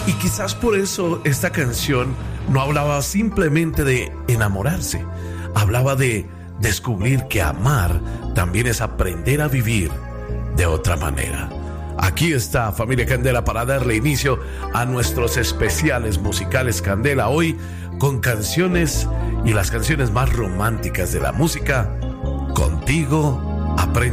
Y quizás por eso esta canción no hablaba simplemente de enamorarse, hablaba de descubrir que amar también es aprender a vivir de otra manera. Aquí está Familia Candela para darle inicio a nuestros especiales musicales Candela, hoy con canciones y las canciones más románticas de la música. Contigo aprende.